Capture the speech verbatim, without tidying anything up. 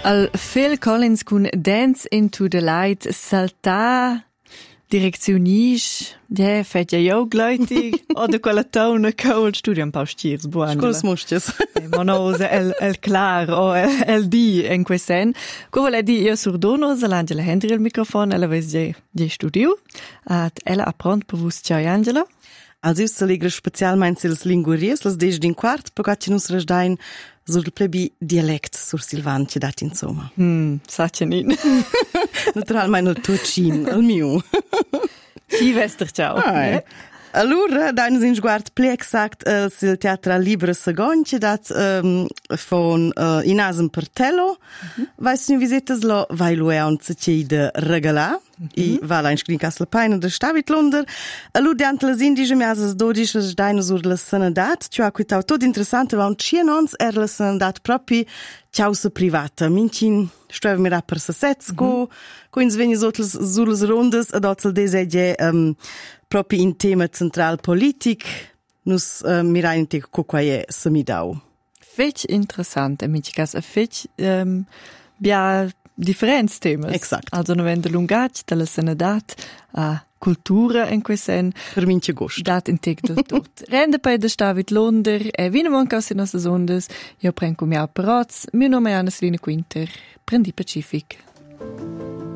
Al Phil Collins con Dance into the Light salta direczionisch, ja, fett ja jo gleitig, oder quella tona col studio un paustiers, buon. Sculs musches. Monose el el clar o el, el di en quesen. Co vuole di io surdono Angela Hendry il microfono, ella ves je je studio. At ella apprend per vos ciao Angela. Also ist liegre specialmein sils linguries, las dej din quart, pocat nus rajdain sur plebi dialect sur Silvan ci dat insomma. Hm, sacenin. Naturalmein il tuo cin, il mio. Chi vester ciao. Ah, allora, da uns in sguard ple exact uh, sil teatra Libra Sagonci dat um, von uh, Inasem Pertello. Mm-hmm. Weißt du, visitas lo vai lo e on se ci de regala. Mm-hmm. I va la inscrin cas la paina de Stavit Lunder. Allora, de ant las indiges measas dodici las daino sur la sanadat. Cio ha quitau tot interessante, va un cienons er la sanadat propi causa privata. Mincin streve mi per sa sezco, mm-hmm. co ins veni sotles sur las rondas, ad ozel desege um, propi in tema central politic, nus uh, mirain te co quae samidau. Fetch interessant, amici cas, fetch um, bia differents temas. Exakt. Also no vende lungac della senadat a cultura in quesen. Per mince gust. Dat in tec del tot. Rende pe de Stavit Lunder, e vino mancas in nostras ondas, io prenco mia peroz, mio nome è Anna Selina Quinter, prendi Pacific.